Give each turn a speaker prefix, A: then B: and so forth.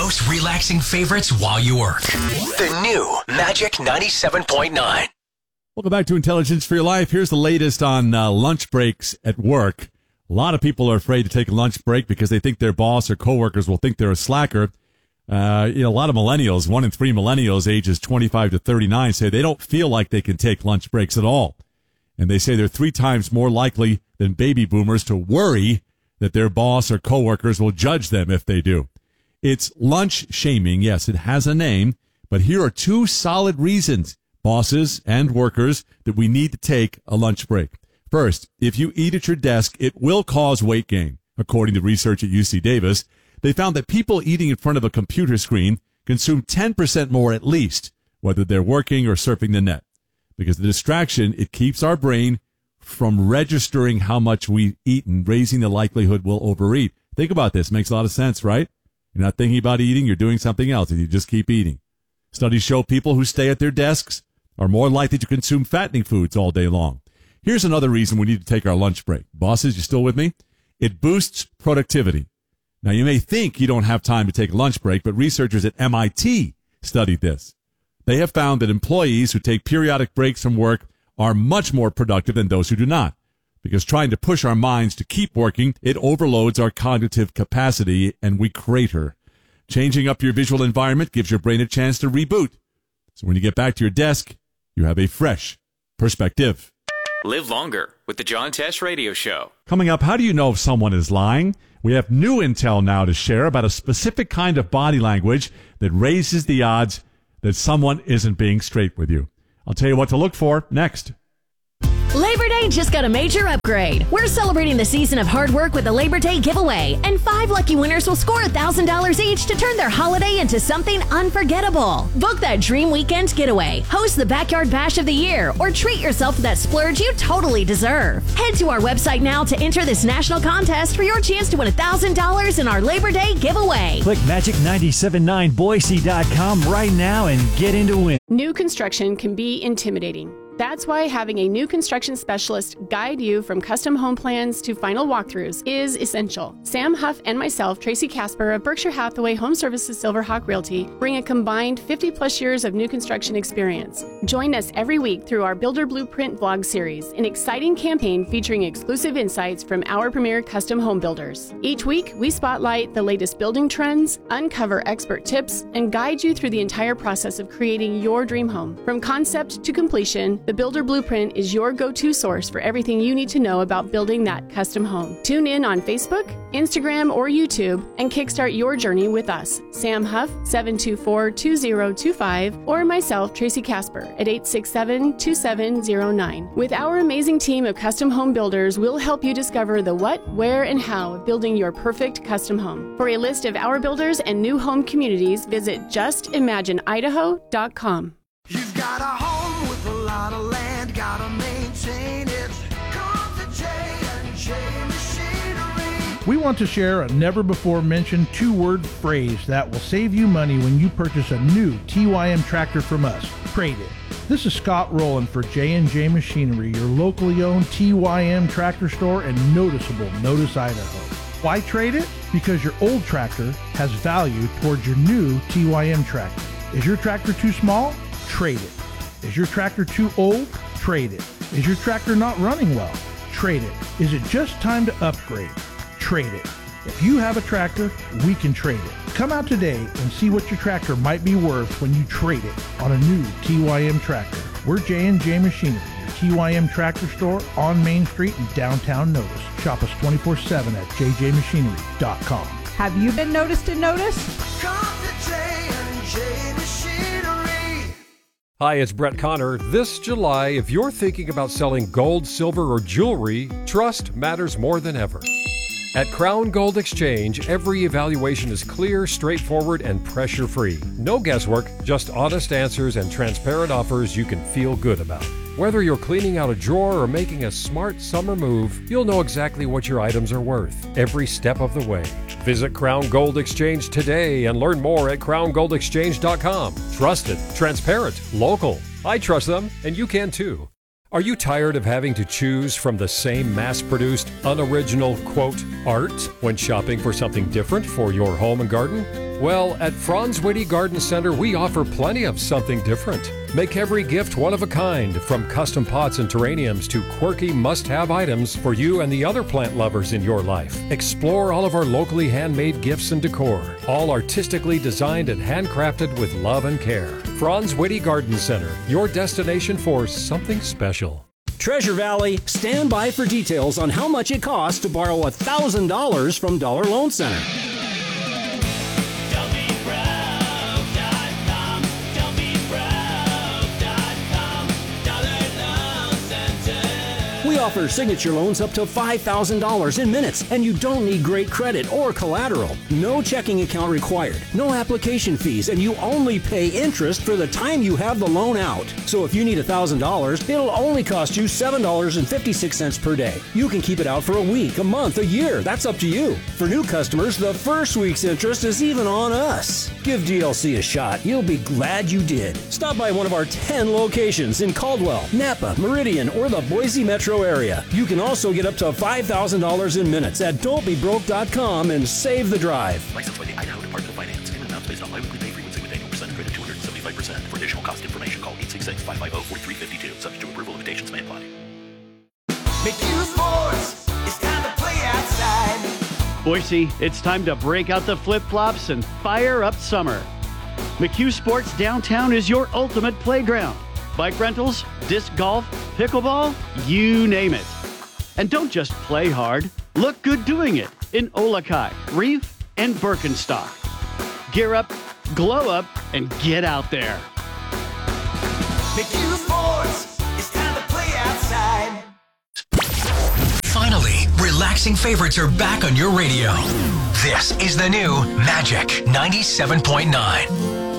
A: most relaxing favorites while you work. The new Magic 97.9.
B: Welcome back to Intelligence for Your Life. Here's the latest on lunch breaks at work. A lot of people are afraid to take a lunch break because they think their boss or coworkers will think they're a slacker. A lot of millennials, 1 in 3 millennials ages 25 to 39, say they don't feel like they can take lunch breaks at all. And they say they're 3 times more likely than baby boomers to worry that their boss or coworkers will judge them if they do. It's lunch shaming. Yes, it has a name, but here are 2 solid reasons, bosses and workers, that we need to take a lunch break. First, if you eat at your desk, it will cause weight gain. According to research at UC Davis, they found that people eating in front of a computer screen consume 10% more at least, whether they're working or surfing the net. Because the distraction, it keeps our brain from registering how much we've eaten, raising the likelihood we'll overeat. Think about this. Makes a lot of sense, right? You're not thinking about eating, you're doing something else, and you just keep eating. Studies show people who stay at their desks are more likely to consume fattening foods all day long. Here's another reason we need to take our lunch break. Bosses, you still with me? It boosts productivity. Now, you may think you don't have time to take a lunch break, but researchers at MIT studied this. They have found that employees who take periodic breaks from work are much more productive than those who do not. Because trying to push our minds to keep working, it overloads our cognitive capacity and we crater. Changing up your visual environment gives your brain a chance to reboot. So when you get back to your desk, you have a fresh perspective.
C: Live longer with the John Tesh Radio Show.
B: Coming up, how do you know if someone is lying? We have new intel now to share about a specific kind of body language that raises the odds that someone isn't being straight with you. I'll tell you what to look for next.
D: Labor Day just got a major upgrade. We're celebrating the season of hard work with a Labor Day giveaway, and 5 lucky winners will score $1,000 each to turn their holiday into something unforgettable. Book that dream weekend getaway, host the Backyard Bash of the Year, or treat yourself to that splurge you totally deserve. Head to our website now to enter this national contest for your chance to win $1,000 in our Labor Day giveaway.
E: Click magic979boise.com right now and get into it.
F: New construction can be intimidating. That's why having a new construction specialist guide you from custom home plans to final walkthroughs is essential. Sam Huff and myself, Tracy Casper of Berkshire Hathaway Home Services Silverhawk Realty, bring a combined 50-plus years of new construction experience. Join us every week through our Builder Blueprint vlog series, an exciting campaign featuring exclusive insights from our premier custom home builders. Each week, we spotlight the latest building trends, uncover expert tips, and guide you through the entire process of creating your dream home. From concept to completion, the Builder Blueprint is your go-to source for everything you need to know about building that custom home. Tune in on Facebook, Instagram, or YouTube and kickstart your journey with us. Sam Huff, 724-2025, or myself, Tracy Casper, at 867-2709. With our amazing team of custom home builders, we'll help you discover the what, where, and how of building your perfect custom home. For a list of our builders and new home communities, visit justimagineidaho.com.
G: You've got a home with a lot of land, gotta maintain it. Come to J&J Machinery.
H: We want to share a never-before-mentioned 2-word phrase that will save you money when you purchase a new TYM tractor from us. Trade it. This is Scott Rowland for J&J Machinery, your locally owned TYM tractor store in noticeable Notice, Idaho. Why trade it? Because your old tractor has value towards your new TYM tractor. Is your tractor too small? Trade it. Is your tractor too old? Trade it. Is your tractor not running well? Trade it. Is it just time to upgrade? Trade it. If you have a tractor, we can trade it. Come out today and see what your tractor might be worth when you trade it on a new TYM tractor. We're J&J Machinery, your TYM tractor store on Main Street in downtown Notice. Shop us 24/7 at jjmachinery.com.
I: Have you been noticed and noticed?
G: Come to J&J Machinery.
J: Hi, it's Brett Connor. This July, if you're thinking about selling gold, silver, or jewelry, trust matters more than ever. At Crown Gold Exchange, every evaluation is clear, straightforward, and pressure-free. No guesswork, just honest answers and transparent offers you can feel good about. Whether you're cleaning out a drawer or making a smart summer move, you'll know exactly what your items are worth every step of the way. Visit Crown Gold Exchange today and learn more at crowngoldexchange.com. Trusted, transparent, local. I trust them, and you can too. Are you tired of having to choose from the same mass-produced, unoriginal, quote, art when shopping for something different for your home and garden? Well, at Franz Whitty Garden Center, we offer plenty of something different. Make every gift one of a kind, from custom pots and terrariums to quirky must-have items for you and the other plant lovers in your life. Explore all of our locally handmade gifts and decor, all artistically designed and handcrafted with love and care. Franz Whitty Garden Center, your destination for something special.
K: Treasure Valley, stand by for details on how much it costs to borrow $1,000 from Dollar Loan Center. We offer signature loans up to $5,000 in minutes, and you don't need great credit or collateral. No checking account required, no application fees, and you only pay interest for the time you have the loan out. So if you need $1,000, it'll only cost you $7.56 per day. You can keep it out for a week, a month, a year. That's up to you. For new customers, the first week's interest is even on us. Give DLC a shot. You'll be glad you did. Stop by one of our 10 locations in Caldwell, Napa, Meridian, or the Boise metro area. You can also get up to $5,000 in minutes at don'tbebroke.com and save the drive.
L: Licensed by the Idaho Department of Finance. Payment amounts based on biweekly pay frequency with annual percentage rate of 275%. For additional cost information, call 866-550-4352. Subject to approval, limitations may apply.
G: McHugh Sports, it's time to play outside.
M: Boise, it's time to break out the flip-flops and fire up summer. McHugh Sports Downtown is your ultimate playground. Bike rentals, disc golf, pickleball, you name it. And don't just play hard. Look good doing it in Olakai, Reef, and Birkenstock. Gear up, glow up, and get out there.
G: McHugh Sports, it's time to play outside.
A: Finally, relaxing favorites are back on your radio. This is the new Magic 97.9.